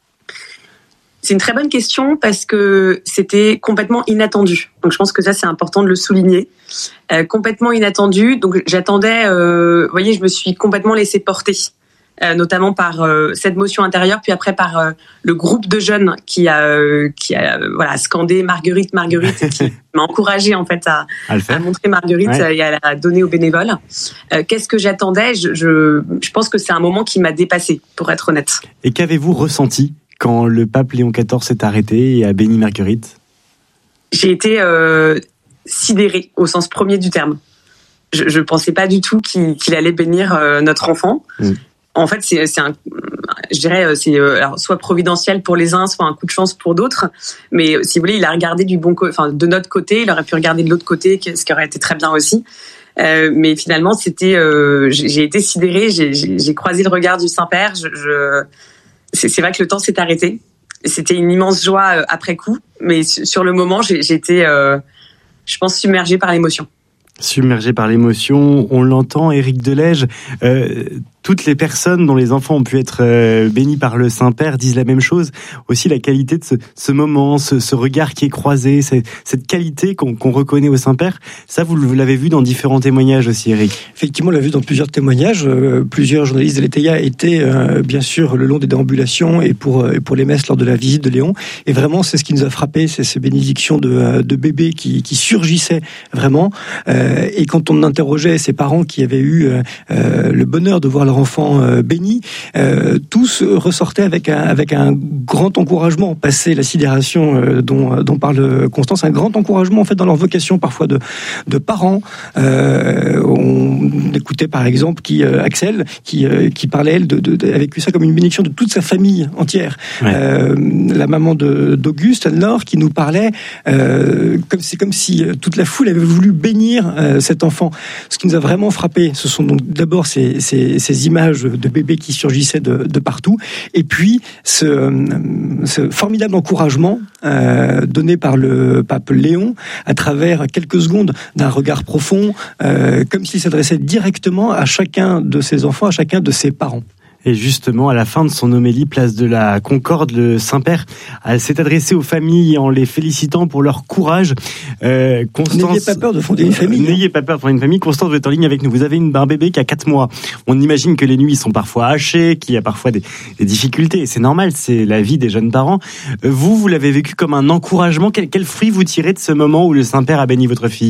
C'est une très bonne question parce que c'était complètement inattendu. Donc je pense que ça c'est important de le souligner. Euh, complètement inattendu. Donc j'attendais, euh, vous voyez, je me suis complètement laissée porter, euh, notamment par euh, cette motion intérieure, puis après par euh, le groupe de jeunes qui a, euh, qui a, euh, voilà, scandé Marguerite, Marguerite, et qui m'a encouragée en fait à, à, à montrer Marguerite ouais. et à la donner aux bénévoles. Euh, qu'est-ce que j'attendais ? je, je, je pense que c'est un moment qui m'a dépassée, pour être honnête. Et qu'avez-vous ressenti quand le pape Léon quatorze s'est arrêté et a béni Marguerite ? J'ai été euh, sidérée au sens premier du terme. Je ne pensais pas du tout qu'il, qu'il allait bénir euh, notre enfant. Mmh. En fait, c'est, c'est un, je dirais, c'est euh, alors, soit providentiel pour les uns, soit un coup de chance pour d'autres. Mais si vous voulez, il a regardé du bon, co- enfin de notre côté, il aurait pu regarder de l'autre côté, ce qui aurait été très bien aussi. Euh, mais finalement, c'était, euh, j'ai, j'ai été sidérée. J'ai, j'ai, j'ai croisé le regard du Saint-Père. Je, je C'est, c'est vrai que le temps s'est arrêté. C'était une immense joie euh, après coup, mais sur le moment, j'ai, j'ai été, euh, je pense, submergée par l'émotion. Submergée par l'émotion, on l'entend, Éric Delège. Euh, toutes les personnes dont les enfants ont pu être euh, bénis par le Saint-Père disent la même chose. Aussi la qualité de ce, ce moment, ce, ce regard qui est croisé, c'est, cette qualité qu'on, qu'on reconnaît au Saint-Père. Ça, vous, vous l'avez vu dans différents témoignages aussi, Éric. Effectivement, on l'a vu dans plusieurs témoignages. Euh, plusieurs journalistes de l'E T A étaient euh, bien sûr le long des déambulations et pour, euh, pour les messes lors de la visite de Léon. Et vraiment, c'est ce qui nous a frappé, c'est ces bénédictions de, de bébés qui, qui surgissaient vraiment. Euh, et quand on interrogeait ses parents qui avaient eu euh, le bonheur de voir leur leur enfant euh, béni, euh, tous ressortaient avec un, avec un grand encouragement, passé la sidération euh, dont, dont parle Constance, un grand encouragement en fait dans leur vocation parfois de, de parents. Euh, on écoutait par exemple qui, euh, Axel qui, euh, qui parlait elle, de, de, de, a vécu ça comme une bénédiction de toute sa famille entière. Ouais. Euh, la maman de, d'Auguste, Anne-Laure, qui nous parlait euh, comme c'est comme si toute la foule avait voulu bénir euh, cet enfant. Ce qui nous a vraiment frappé, ce sont donc d'abord ces, ces, ces images de bébés qui surgissaient de, de partout, et puis ce, ce formidable encouragement euh, donné par le pape Léon à travers quelques secondes d'un regard profond, euh, comme s'il s'adressait directement à chacun de ses enfants, à chacun de ses parents. Et justement, à la fin de son homélie, place de la Concorde, le Saint-Père s'est adressé aux familles en les félicitant pour leur courage. Euh, Constance, n'ayez pas peur de fonder une famille. Euh, n'ayez pas peur de fonder une famille. Constance, vous êtes en ligne avec nous. Vous avez une, un bébé qui a quatre mois. On imagine que les nuits sont parfois hachées, qu'il y a parfois des, des difficultés. C'est normal, c'est la vie des jeunes parents. Vous, vous l'avez vécu comme un encouragement. Quel, quel fruit vous tirez de ce moment où le Saint-Père a béni votre fille ?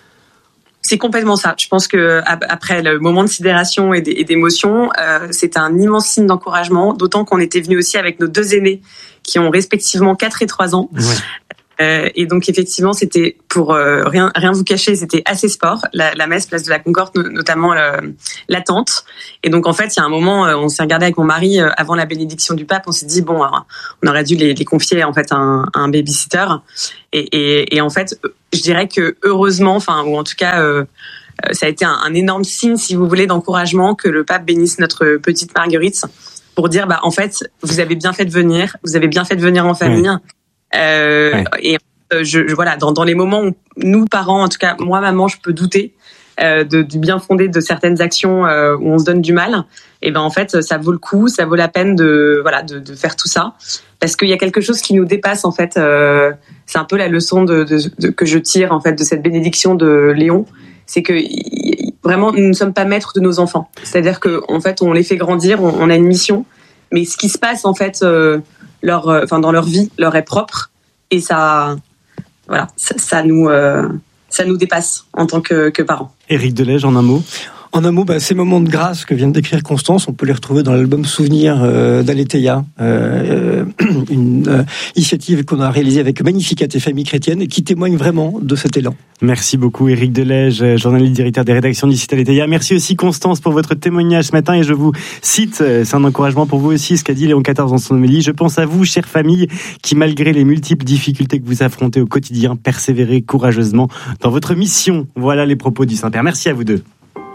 C'est complètement ça. Je pense que après le moment de sidération et d'émotion, euh, c'est un immense signe d'encouragement, d'autant qu'on était venus aussi avec nos deux aînés qui ont respectivement quatre et trois ans. Ouais. Euh, et donc effectivement, c'était pour euh, rien rien vous cacher, c'était assez sport. La, la messe place de la Concorde, notamment le, l'attente. Et donc en fait, il y a un moment, on s'est regardé avec mon mari euh, avant la bénédiction du pape. On s'est dit bon, alors, on aurait dû les, les confier en fait à un, à un babysitter. Et, et, et en fait, je dirais que heureusement, enfin ou en tout cas. Euh, ça a été un, un énorme signe, si vous voulez, d'encouragement que le pape bénisse notre petite Marguerite pour dire, bah en fait, vous avez bien fait de venir, vous avez bien fait de venir en famille. Mmh. Euh, ouais. Et je, je voilà, dans, dans les moments où nous parents, en tout cas moi maman, je peux douter euh, de, du bien fondé de certaines actions euh, où on se donne du mal. Et ben en fait, ça vaut le coup, ça vaut la peine de voilà de, de faire tout ça parce qu'il y a quelque chose qui nous dépasse en fait. Euh, c'est un peu la leçon de, de, de que je tire en fait de cette bénédiction de Léon. C'est que vraiment, nous ne sommes pas maîtres de nos enfants. C'est-à-dire qu'en fait, on les fait grandir, on, on a une mission, mais ce qui se passe en fait, euh, leur, euh, enfin dans leur vie, leur est propre, et ça, voilà, ça, ça nous, euh, ça nous dépasse en tant que, que parents. Éric Delège, en un mot. En un mot, bah, ces moments de grâce que vient de décrire Constance, on peut les retrouver dans l'album Souvenir euh, d'Aletheia, euh, une euh, initiative qu'on a réalisée avec Magnificat et Famille Chrétienne et qui témoigne vraiment de cet élan. Merci beaucoup Éric Delège, journaliste directeur des rédactions du site Aletheia. Merci aussi Constance pour votre témoignage ce matin et je vous cite, c'est un encouragement pour vous aussi, ce qu'a dit Léon quatorze dans son homélie. Je pense à vous, chère famille, qui malgré les multiples difficultés que vous affrontez au quotidien, persévérez courageusement dans votre mission. Voilà les propos du Saint-Père. Merci à vous deux.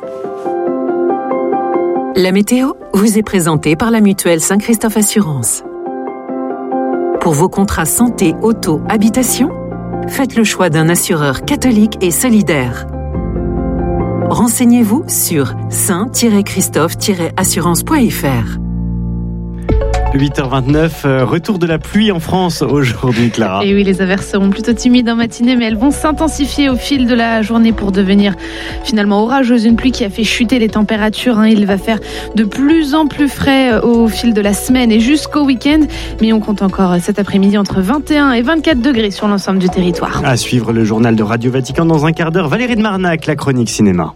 La météo vous est présentée par la mutuelle Saint-Christophe Assurance. Pour vos contrats santé, auto, habitation, faites le choix d'un assureur catholique et solidaire. Renseignez-vous sur saint christophe assurance point f r. huit heures vingt-neuf, retour de la pluie en France aujourd'hui, Clara. Et oui, les averses seront plutôt timides en matinée, mais elles vont s'intensifier au fil de la journée pour devenir finalement orageuses. Une pluie qui a fait chuter les températures. Hein. Il va faire de plus en plus frais au fil de la semaine et jusqu'au week-end. Mais on compte encore cet après-midi entre vingt et un et vingt-quatre degrés sur l'ensemble du territoire. À suivre le journal de Radio Vatican dans un quart d'heure. Valérie de Marnac, la chronique cinéma.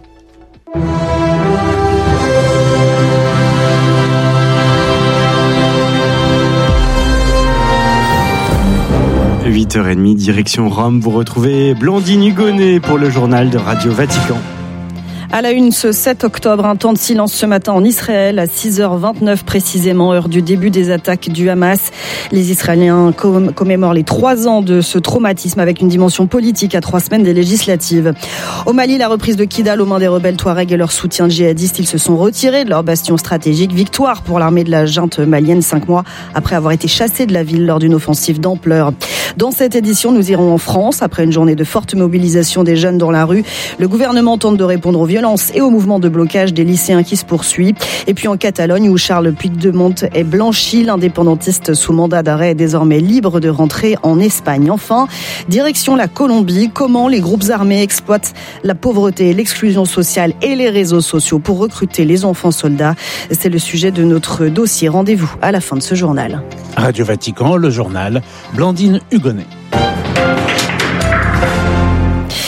huit heures trente, direction Rome, vous retrouvez Blandine Hugonnet pour le journal de Radio Vatican. À la une, ce sept octobre, un temps de silence ce matin en Israël, à six heures vingt-neuf précisément, heure du début des attaques du Hamas. Les Israéliens commémorent les trois ans de ce traumatisme avec une dimension politique à trois semaines des législatives. Au Mali, la reprise de Kidal aux mains des rebelles Touaregs et leur soutien djihadiste, ils se sont retirés de leur bastion stratégique. Victoire pour l'armée de la junte malienne, cinq mois après avoir été chassés de la ville lors d'une offensive d'ampleur. Dans cette édition, nous irons en France. Après une journée de forte mobilisation des jeunes dans la rue, le gouvernement tente de répondre aux violences et au mouvement de blocage des lycéens qui se poursuit. Et puis en Catalogne, où Charles Puigdemont est blanchi, l'indépendantiste sous mandat d'arrêt est désormais libre de rentrer en Espagne. Enfin, direction la Colombie, comment les groupes armés exploitent la pauvreté, l'exclusion sociale et les réseaux sociaux pour recruter les enfants soldats. C'est le sujet de notre dossier. Rendez-vous à la fin de ce journal. Radio Vatican, le journal, Blandine Hugonnet.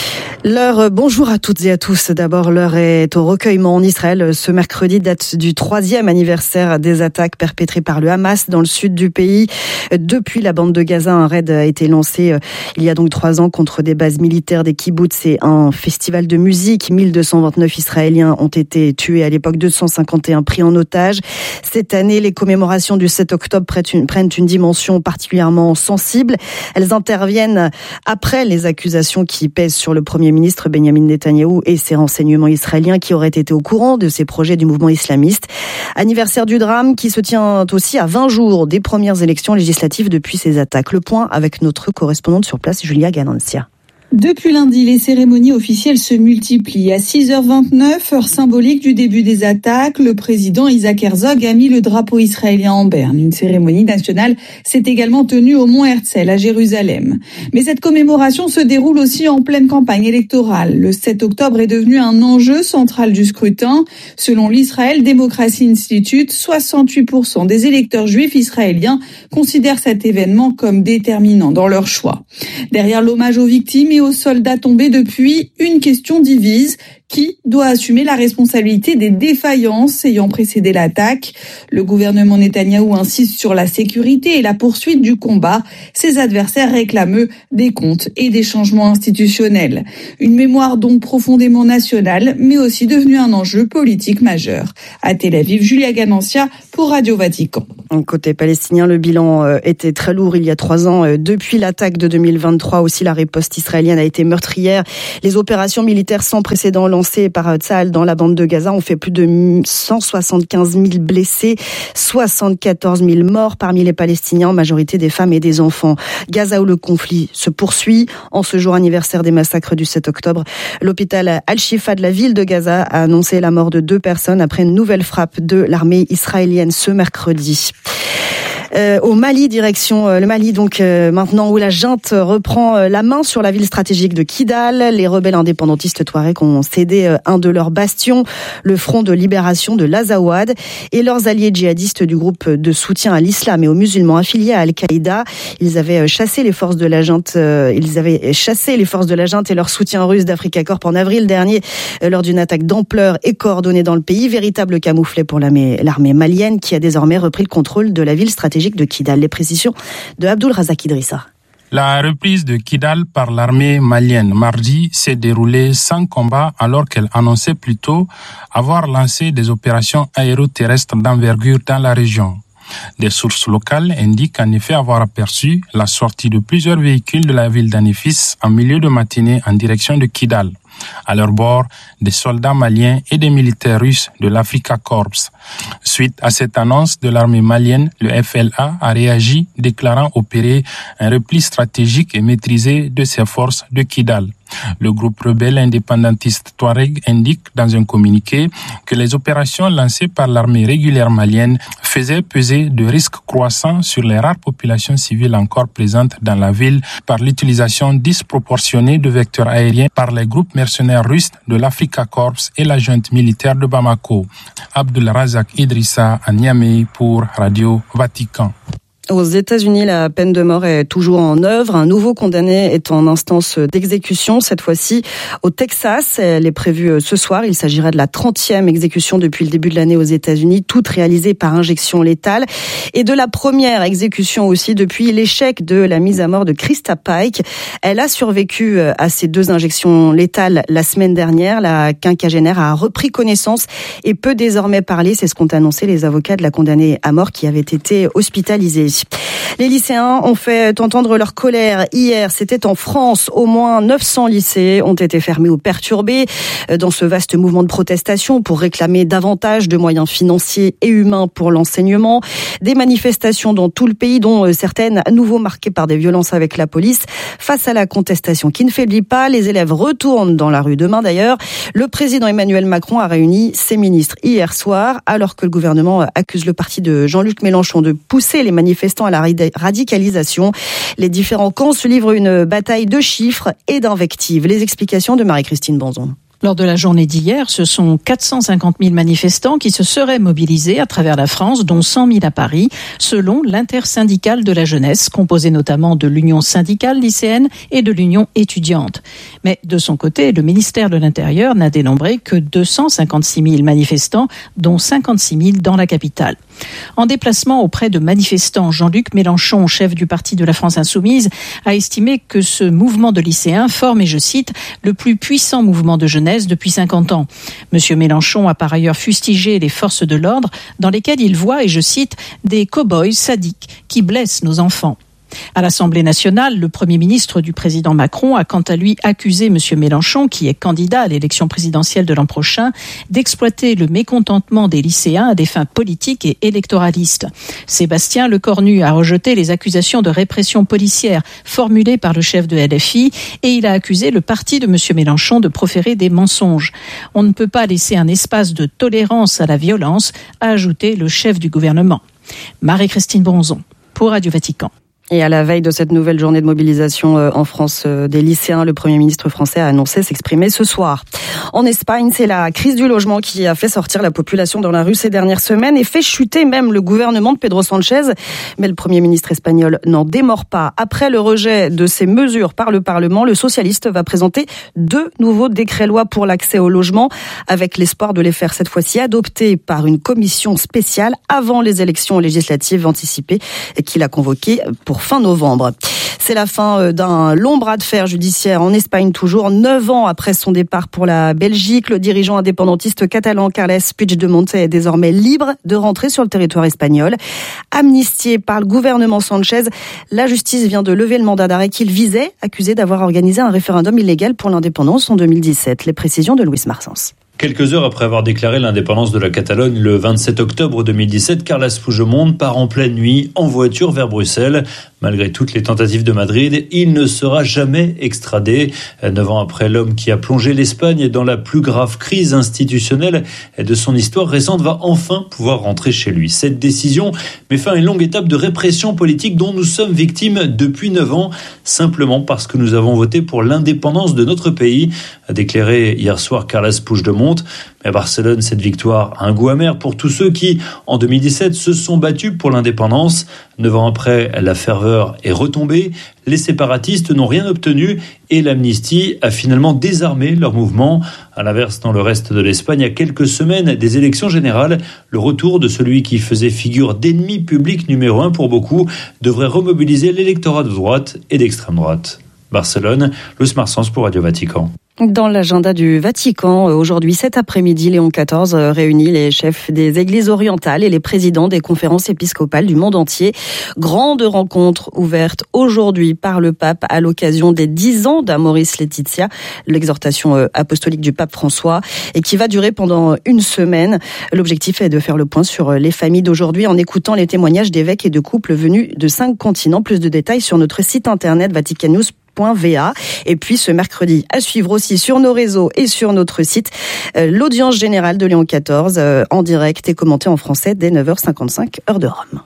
L'heure, bonjour à toutes et à tous. D'abord, l'heure est au recueillement en Israël. Ce mercredi date du troisième anniversaire des attaques perpétrées par le Hamas dans le sud du pays. Depuis la bande de Gaza, un raid a été lancé il y a donc trois ans contre des bases militaires des kibboutz et un festival de musique. mille deux cent vingt-neuf Israéliens ont été tués, à l'époque deux cent cinquante et un pris en otage. Cette année, les commémorations du sept octobre prennent une, prennent une dimension particulièrement sensible. Elles interviennent après les accusations qui pèsent sur le premier ministre Benjamin Netanyahou et ses renseignements israéliens qui auraient été au courant de ces projets du mouvement islamiste. Anniversaire du drame qui se tient aussi à vingt jours des premières élections législatives depuis ces attaques. Le point avec notre correspondante sur place, Julia Ganancia. Depuis lundi, les cérémonies officielles se multiplient. À six heures vingt-neuf, heure symbolique du début des attaques, le président Isaac Herzog a mis le drapeau israélien en berne. Une cérémonie nationale s'est également tenue au Mont Herzl à Jérusalem. Mais cette commémoration se déroule aussi en pleine campagne électorale. Le sept octobre est devenu un enjeu central du scrutin. Selon l'Israel Democracy Institute, soixante-huit pour cent des électeurs juifs israéliens considèrent cet événement comme déterminant dans leur choix. Derrière l'hommage aux victimes et aux soldats tombés depuis, une question divise. Qui doit assumer la responsabilité des défaillances ayant précédé l'attaque? Le gouvernement Netanyahou insiste sur la sécurité et la poursuite du combat. Ses adversaires réclament des comptes et des changements institutionnels. Une mémoire donc profondément nationale, mais aussi devenue un enjeu politique majeur. À Tel Aviv, Julia Ganancia pour Radio Vatican. Côté palestinien, le bilan était très lourd il y a trois ans. Depuis l'attaque de deux mille vingt-trois aussi, la riposte israélienne a été meurtrière. Les opérations militaires sans précédent lancées par Tsahal dans la bande de Gaza ont fait plus de cent soixante-quinze mille blessés, soixante-quatorze mille morts parmi les Palestiniens, en majorité des femmes et des enfants. Gaza où le conflit se poursuit. En ce jour anniversaire des massacres du sept octobre, l'hôpital Al-Shifa de la ville de Gaza a annoncé la mort de deux personnes après une nouvelle frappe de l'armée israélienne ce mercredi. Euh, au Mali, direction euh, le Mali, donc euh, maintenant où la junte reprend euh, la main sur la ville stratégique de Kidal. Les rebelles indépendantistes touaregs ont cédé euh, un de leurs bastions, le front de libération de l'Azawad, et leurs alliés djihadistes du groupe de soutien à l'islam et aux musulmans affiliés à Al-Qaïda. Ils avaient chassé les forces de la junte, euh, ils avaient chassé les forces de la junte et leur soutien russe d'Africa Corp en avril dernier euh, lors d'une attaque d'ampleur et coordonnée dans le pays, véritable camouflet pour l'armée, l'armée malienne qui a désormais repris le contrôle de la ville stratégique de Kidal. Les précisions de Abdul Razak Idrissa. La reprise de Kidal par l'armée malienne mardi s'est déroulée sans combat alors qu'elle annonçait plutôt avoir lancé des opérations aéroterrestres d'envergure dans la région. Des sources locales indiquent en effet avoir aperçu la sortie de plusieurs véhicules de la ville d'Anifis en milieu de matinée en direction de Kidal. À leur bord, des soldats maliens et des militaires russes de l'Africa Corps. Suite à cette annonce de l'armée malienne, le F L A a réagi, déclarant opérer un repli stratégique et maîtrisé de ses forces de Kidal. Le groupe rebelle indépendantiste Touareg indique dans un communiqué que les opérations lancées par l'armée régulière malienne faisaient peser de risques croissants sur les rares populations civiles encore présentes dans la ville par l'utilisation disproportionnée de vecteurs aériens par les groupes mercenaires russes de l'Africa Corps et la junte militaire de Bamako. Abdul Razak Idrissa à Niamey pour Radio Vatican. Aux États-Unis, la peine de mort est toujours en œuvre. Un nouveau condamné est en instance d'exécution, cette fois-ci au Texas. Elle est prévue ce soir. Il s'agirait de la trentième exécution depuis le début de l'année aux États-Unis, toute réalisée par injection létale. Et de la première exécution aussi depuis l'échec de la mise à mort de Krista Pike. Elle a survécu à ces deux injections létales la semaine dernière. La quinquagénaire a repris connaissance et peut désormais parler. C'est ce qu'ont annoncé les avocats de la condamnée à mort qui avait été hospitalisée. Les lycéens ont fait entendre leur colère hier. C'était en France. Au moins neuf cents lycées ont été fermés ou perturbés dans ce vaste mouvement de protestation pour réclamer davantage de moyens financiers et humains pour l'enseignement. Des manifestations dans tout le pays, dont certaines à nouveau marquées par des violences avec la police. Face à la contestation qui ne faiblit pas, les élèves retournent dans la rue demain d'ailleurs. Le président Emmanuel Macron a réuni ses ministres hier soir, alors que le gouvernement accuse le parti de Jean-Luc Mélenchon de pousser les manifestants à la radicalisation. Les différents camps se livrent une bataille de chiffres et d'invectives. Les explications de Marie-Christine Bonzon. Lors de la journée d'hier, ce sont quatre cent cinquante mille manifestants qui se seraient mobilisés à travers la France, dont cent mille à Paris, selon l'intersyndicale de la jeunesse, composée notamment de l'Union syndicale lycéenne et de l'Union étudiante. Mais de son côté, le ministère de l'Intérieur n'a dénombré que deux cent cinquante-six mille manifestants, dont cinquante-six mille dans la capitale. En déplacement auprès de manifestants, Jean-Luc Mélenchon, chef du parti de la France Insoumise, a estimé que ce mouvement de lycéens forme, et je cite, le plus puissant mouvement de jeunesse depuis cinquante ans. Monsieur Mélenchon a par ailleurs fustigé les forces de l'ordre dans lesquelles il voit, et je cite, des cow-boys sadiques qui blessent nos enfants. À l'Assemblée nationale, le Premier ministre du président Macron a quant à lui accusé M. Mélenchon, qui est candidat à l'élection présidentielle de l'an prochain, d'exploiter le mécontentement des lycéens à des fins politiques et électoralistes. Sébastien Lecornu a rejeté les accusations de répression policière formulées par le chef de L F I et il a accusé le parti de M. Mélenchon de proférer des mensonges. On ne peut pas laisser un espace de tolérance à la violence, a ajouté le chef du gouvernement. Marie-Christine Bronzon, pour Radio Vatican. Et à la veille de cette nouvelle journée de mobilisation en France des lycéens, le Premier ministre français a annoncé s'exprimer ce soir. En Espagne, c'est la crise du logement qui a fait sortir la population dans la rue ces dernières semaines et fait chuter même le gouvernement de Pedro Sánchez. Mais le Premier ministre espagnol n'en démord pas. Après le rejet de ces mesures par le Parlement, le socialiste va présenter deux nouveaux décrets-lois pour l'accès au logement, avec l'espoir de les faire cette fois-ci adopter par une commission spéciale avant les élections législatives anticipées qu'il a convoquées pour fin novembre. C'est la fin d'un long bras de fer judiciaire en Espagne toujours, neuf ans après son départ pour la Belgique. Le dirigeant indépendantiste catalan Carles Puigdemont est désormais libre de rentrer sur le territoire espagnol. Amnistié par le gouvernement Sánchez, la justice vient de lever le mandat d'arrêt qu'il visait, accusé d'avoir organisé un référendum illégal pour l'indépendance en deux mille dix-sept. Les précisions de Luis Marsens. Quelques heures après avoir déclaré l'indépendance de la Catalogne le vingt-sept octobre deux mille dix-sept, Carles Puigdemont part en pleine nuit en voiture vers Bruxelles. Malgré toutes les tentatives de Madrid, il ne sera jamais extradé. Neuf ans après, l'homme qui a plongé l'Espagne dans la plus grave crise institutionnelle de son histoire récente va enfin pouvoir rentrer chez lui. Cette décision met fin à une longue étape de répression politique dont nous sommes victimes depuis neuf ans, simplement parce que nous avons voté pour l'indépendance de notre pays, a déclaré hier soir Carles Puigdemont. Mais à Barcelone, cette victoire a un goût amer pour tous ceux qui, en deux mille dix-sept, se sont battus pour l'indépendance. Neuf ans après, la ferveur est retombée, les séparatistes n'ont rien obtenu et l'amnistie a finalement désarmé leur mouvement. À l'inverse, dans le reste de l'Espagne, à quelques semaines des élections générales, le retour de celui qui faisait figure d'ennemi public numéro un pour beaucoup devrait remobiliser l'électorat de droite et d'extrême droite. Barcelone, Luis Marsens pour Radio Vatican. Dans l'agenda du Vatican, aujourd'hui cet après-midi, Léon quatorze réunit les chefs des églises orientales et les présidents des conférences épiscopales du monde entier. Grande rencontre ouverte aujourd'hui par le pape à l'occasion des dix ans d'Amoris Laetitia, l'exhortation apostolique du pape François, et qui va durer pendant une semaine. L'objectif est de faire le point sur les familles d'aujourd'hui en écoutant les témoignages d'évêques et de couples venus de cinq continents. Plus de détails sur notre site internet vaticannews point v a. Et puis ce mercredi, à suivre aussi sur nos réseaux et sur notre site, euh, l'audience générale de Léon quatorze euh, en direct et commentée en français dès neuf heures cinquante-cinq, heure de Rome.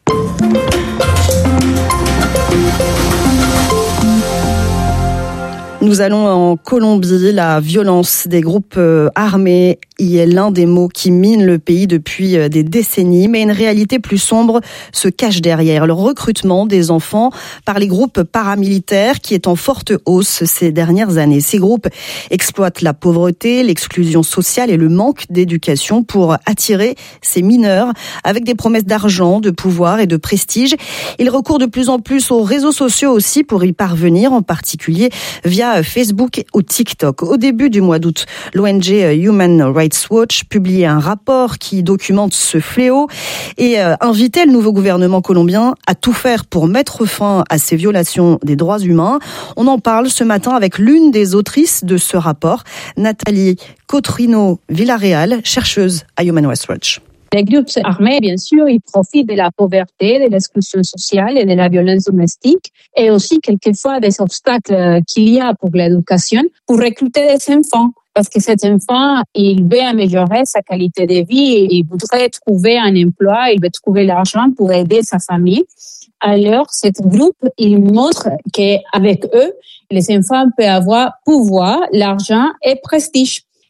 Nous allons en Colombie. La violence des groupes armés y est l'un des maux qui mine le pays depuis des décennies. Mais une réalité plus sombre se cache derrière. Le recrutement des enfants par les groupes paramilitaires qui est en forte hausse ces dernières années. Ces groupes exploitent la pauvreté, l'exclusion sociale et le manque d'éducation pour attirer ces mineurs avec des promesses d'argent, de pouvoir et de prestige. Ils recourent de plus en plus aux réseaux sociaux aussi pour y parvenir, en particulier via Facebook ou TikTok. Au début du mois d'août, l'O N G Human Rights Watch publiait un rapport qui documente ce fléau et invitait le nouveau gouvernement colombien à tout faire pour mettre fin à ces violations des droits humains. On en parle ce matin avec l'une des autrices de ce rapport, Nathalie Cotrino Villarreal, chercheuse à Human Rights Watch. Les groupes armés, bien sûr, ils profitent de la pauvreté, de l'exclusion sociale et de la violence domestique, et aussi quelquefois des obstacles qu'il y a pour l'éducation, pour recruter des enfants. Parce que cet enfant, il veut améliorer sa qualité de vie, il voudrait trouver un emploi, il veut trouver l'argent pour aider sa famille. Alors, ce groupe, il montre qu'avec eux, les enfants peuvent avoir pouvoir, l'argent et prestige.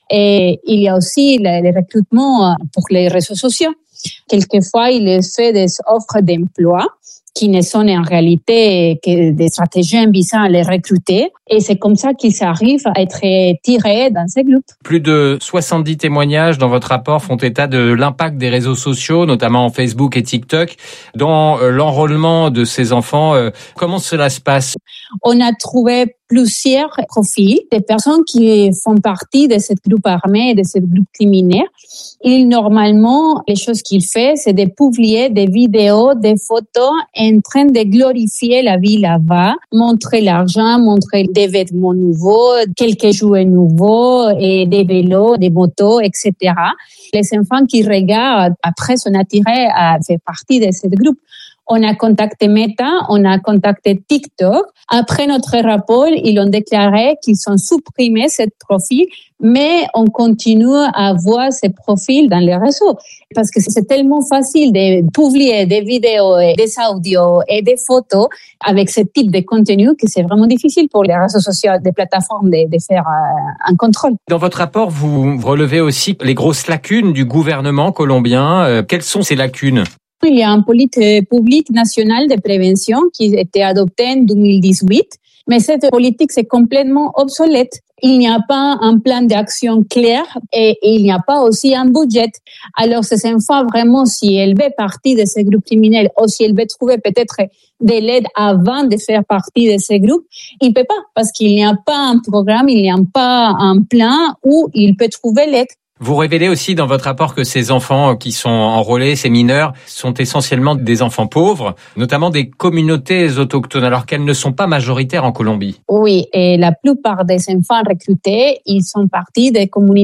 Et il y a aussi le, le recrutement pour les réseaux sociaux. Quelquefois, il est fait des offres d'emploi qui ne sont en réalité que des stratégies visant à les recruter. Et c'est comme ça qu'ils arrivent à être tirés dans ces groupes. Plus de soixante-dix témoignages dans votre rapport font état de l'impact des réseaux sociaux, notamment Facebook et TikTok, dans l'enrôlement de ces enfants. Comment cela se passe? On a trouvé plusieurs profils des personnes qui font partie de ce groupe armé, de ce groupe criminel. Et normalement, les choses qu'il fait, c'est de publier des vidéos, des photos en train de glorifier la vie là-bas, montrer l'argent, montrer des vêtements nouveaux, quelques jouets nouveaux, et des vélos, des motos, et cetera. Les enfants qui regardent après sont attirés à faire partie de ce groupe. On a contacté Meta, on a contacté TikTok. Après notre rapport, ils ont déclaré qu'ils ont supprimé ce profil, mais on continue à voir ces profils dans les réseaux. Parce que c'est tellement facile de publier des vidéos, des audios et des photos avec ce type de contenu que c'est vraiment difficile pour les réseaux sociaux, des plateformes de, de faire un contrôle. Dans votre rapport, vous relevez aussi les grosses lacunes du gouvernement colombien. Euh, quelles sont ces lacunes ? Il y a une politique publique nationale de prévention qui a été adoptée en deux mille dix-huit, mais cette politique c'est complètement obsolète. Il n'y a pas un plan d'action clair et il n'y a pas aussi un budget. Alors ces enfants, vraiment, si elles veulent partie de ces groupes criminels ou si elles veulent trouver peut-être de l'aide avant de faire partie de ces groupes, ils ne peuvent pas parce qu'il n'y a pas un programme, il n'y a pas un plan où ils peuvent trouver l'aide. Vous révélez aussi dans votre rapport que ces enfants qui sont enrôlés, ces mineurs, sont essentiellement des enfants pauvres, notamment des communautés autochtones, alors qu'elles ne sont pas majoritaires en Colombie. Oui, et la plupart des enfants recrutés, ils sont partis des communautés